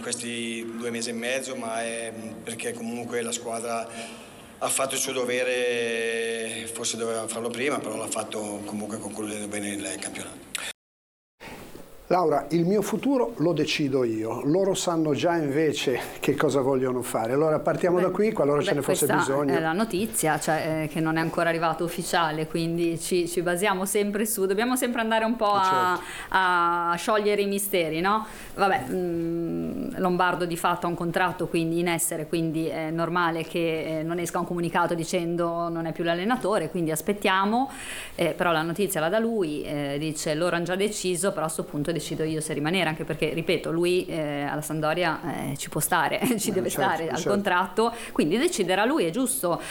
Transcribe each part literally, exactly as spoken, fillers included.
in questi due mesi e mezzo, ma è perché comunque la squadra ha fatto il suo dovere, forse doveva farlo prima, però l'ha fatto comunque concludendo bene il campionato. Laura, il mio futuro lo decido io, loro sanno già invece che cosa vogliono fare, allora partiamo beh, da qui qualora beh, ce ne fosse bisogno. Questa è la notizia, cioè, eh, che non è ancora arrivato ufficiale, quindi ci, ci basiamo sempre su, dobbiamo sempre andare un po' a, certo. a sciogliere i misteri, no? Vabbè, mh, Lombardo di fatto ha un contratto quindi in essere, quindi è normale che eh, non esca un comunicato dicendo non è più l'allenatore, quindi aspettiamo, eh, però la notizia la dà lui, eh, dice loro hanno già deciso, però a questo punto decido io se rimanere, anche perché ripeto lui eh, alla Sampdoria eh, ci può stare, ci eh, deve certo, stare certo. al contratto, quindi deciderà lui, è giusto.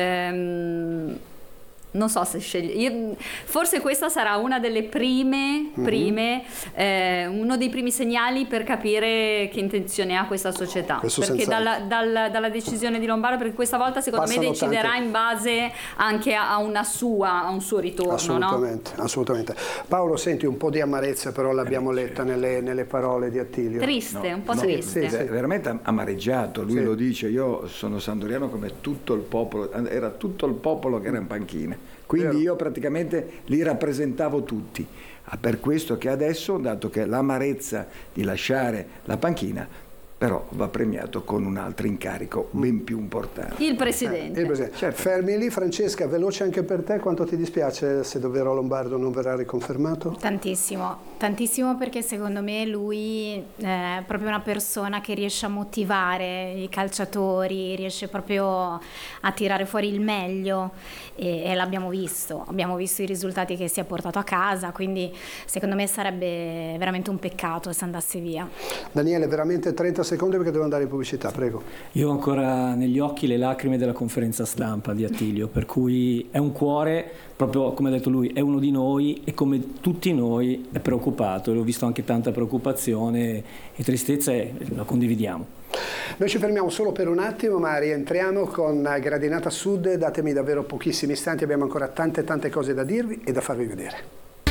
Ehm, non so se sceglie io, forse questa sarà una delle prime, mm-hmm. prime eh, uno dei primi segnali per capire che intenzione ha questa società. Questo perché dalla, dal, dalla decisione di Lombardo, perché questa volta secondo Passano me deciderà tante... in base anche a una sua, a un suo ritorno. Assolutamente, no? assolutamente. Paolo, senti, un po' di amarezza però l'abbiamo letta nelle, nelle parole di Attilio. Triste, no, un po' no, triste. Sì, sì. Veramente amareggiato, lui sì. lo dice, io sono sandoriano come tutto il popolo, era tutto il popolo che era in panchina. Quindi io praticamente li rappresentavo tutti. Per questo che adesso, dato che l'amarezza di lasciare la panchina, però va premiato con un altro incarico ben più importante. Il presidente. Eh, il presidente. Certo. Fermi lì, Francesca, veloce anche per te, quanto ti dispiace se davvero Lombardo non verrà riconfermato? Tantissimo, tantissimo perché secondo me lui è proprio una persona che riesce a motivare i calciatori, riesce proprio a tirare fuori il meglio e, e l'abbiamo visto, abbiamo visto i risultati che si è portato a casa, quindi secondo me sarebbe veramente un peccato se andasse via. Daniele, veramente trenta secondi perché devo andare in pubblicità, prego. Io ho ancora negli occhi le lacrime della conferenza stampa di Attilio, per cui è un cuore, proprio come ha detto lui, è uno di noi e come tutti noi è preoccupato, e ho visto anche tanta preoccupazione e tristezza e la condividiamo. Noi ci fermiamo solo per un attimo, ma rientriamo con Gradinata Sud, datemi davvero pochissimi istanti, abbiamo ancora tante tante cose da dirvi e da farvi vedere.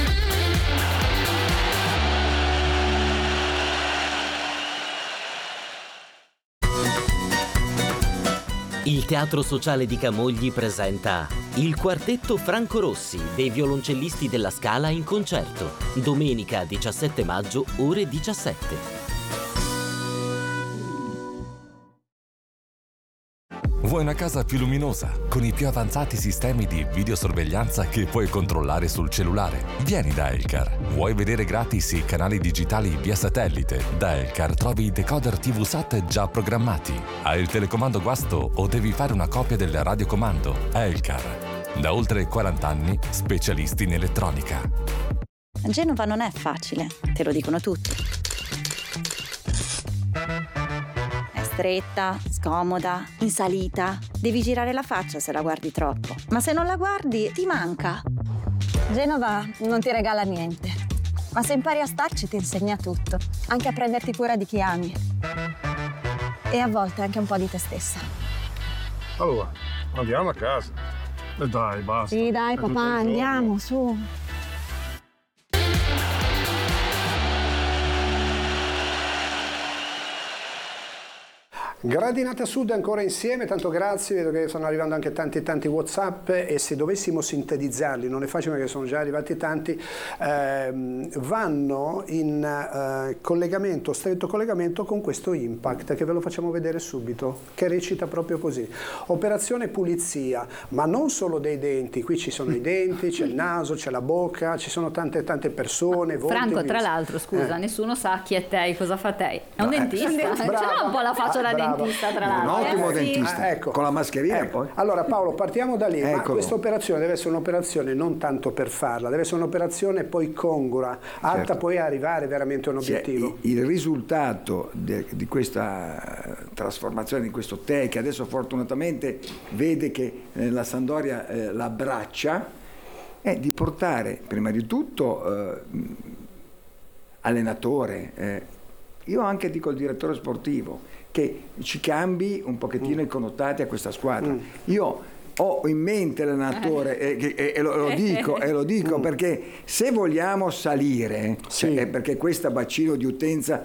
Il Teatro Sociale di Camogli presenta il quartetto Franco Rossi dei violoncellisti della Scala in concerto, domenica diciassette maggio, ore diciassette. Vuoi una casa più luminosa, con i più avanzati sistemi di videosorveglianza che puoi controllare sul cellulare? Vieni da Elcar. Vuoi vedere gratis i canali digitali via satellite? Da Elcar trovi i decoder tivù Sat già programmati. Hai il telecomando guasto o devi fare una copia del radiocomando? Elcar. Da oltre quaranta anni, specialisti in elettronica. Genova non è facile, te lo dicono tutti. Stretta, scomoda, in salita. Devi girare la faccia se la guardi troppo. Ma se non la guardi, ti manca. Genova non ti regala niente. Ma se impari a starci ti insegna tutto. Anche a prenderti cura di chi ami. E a volte anche un po' di te stessa. Allora, andiamo a casa. E dai, basta. Sì, dai, papà, andiamo, su. Gradinata Sud ancora insieme, tanto grazie, vedo che stanno arrivando anche tanti tanti WhatsApp e se dovessimo sintetizzarli, non è facile perché sono già arrivati tanti, ehm, vanno in eh, collegamento, stretto collegamento con questo Impact che ve lo facciamo vedere subito, che recita proprio così. Operazione pulizia, ma non solo dei denti, qui ci sono i denti, c'è il naso, c'è la bocca, ci sono tante tante persone. Franco, tra l'altro, scusa, eh. nessuno sa chi è te, cosa fa te. È un no, dentista, eh, ce l'ha un po' la faccia da dentista. Dentista, tra l'altro. Un ottimo eh, dentista, ah, ecco. con la mascherina ecco. poi. Allora Paolo, partiamo da lì, Eccolo. ma questa operazione deve essere un'operazione non tanto per farla, deve essere un'operazione poi congrua, atta certo. poi a arrivare veramente a un obiettivo. Cioè, il, il risultato de, di questa trasformazione, di questo te che adesso fortunatamente vede che eh, la Sampdoria eh, l'abbraccia, è di portare prima di tutto eh, allenatore, eh, io anche dico il direttore sportivo, che ci cambi un pochettino mm. i connotati a questa squadra. Mm. Io ho in mente l'allenatore e, e, e, lo, lo dico, e lo dico mm. perché se vogliamo salire, sì. cioè, perché questo bacino di utenza